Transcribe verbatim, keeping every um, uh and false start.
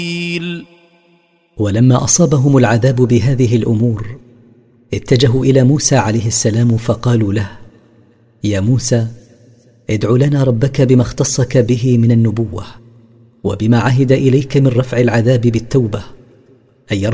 ولما أصابهم العذاب بهذه الأمور اتجهوا إلى موسى عليه السلام فقالوا له: يا موسى، ادع لنا ربك بما اختصك به من النبوة وبما عهد إليك من رفع العذاب بالتوبة،